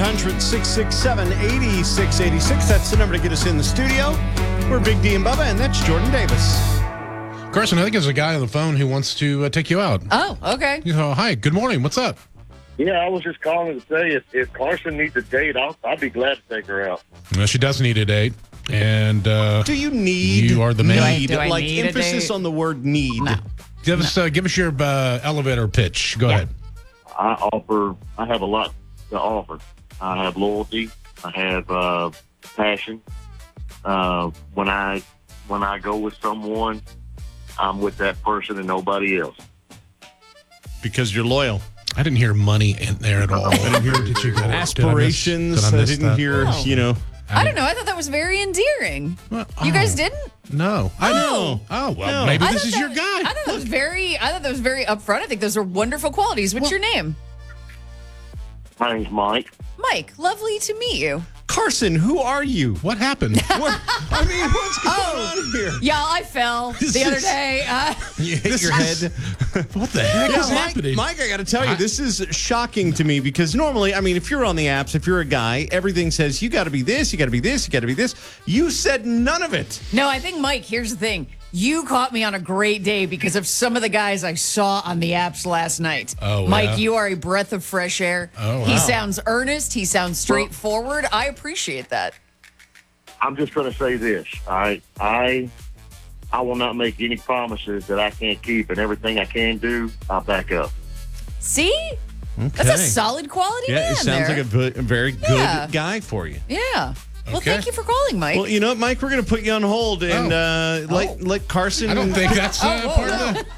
1-800-667-8686. That's the number to get us in the studio. We're Big D and Bubba, and that's Jordan Davis. Carson, I think there's a guy on the phone who wants to take you out. Oh, okay. Hi, good morning. What's up? Yeah, I was just calling to say if Carson needs a date, I'd be glad to take her out. Well, she does need a date. And Do you need? You are the man. Need, Do I like need a emphasis date? on the word need. No. Give us your elevator pitch. Go ahead. I have a lot to offer. I have loyalty. I have passion. When I go with someone, I'm with that person and nobody else. Because you're loyal. I didn't hear money in there at all. I didn't hear Aspirations. I didn't hear, I don't know. I thought that was very endearing. Well, You guys didn't? No. I know. Oh, well, maybe this is your guy. I thought that was very upfront. I think those are wonderful qualities. What's your name? My name's Mike. Mike. Lovely to meet you. Carson, who are you? What happened? What's going on here? Yeah, I fell the other day. You hit your head. What the heck is happening? Mike, I got to tell you, this is shocking to me because normally, if you're on the apps, if you're a guy, everything says you got to be this, you got to be this, you got to be this. You said none of it. No, I think, Mike, here's the thing. You caught me on a great day because of some of the guys I saw on the apps last night. Oh, Mike, yeah? you are a breath of fresh air. Oh, wow. He sounds earnest. He sounds straightforward. I appreciate that. I'm just going to say this. I will not make any promises that I can't keep, and everything I can do, I'll back up. See? That's a solid quality man it sounds there. like a very good guy for you. Yeah. Well, Okay. thank you for calling, Mike. Well, you know what, Mike? We're going to put you on hold and let Carson. I don't think that's whoa, part no. of the...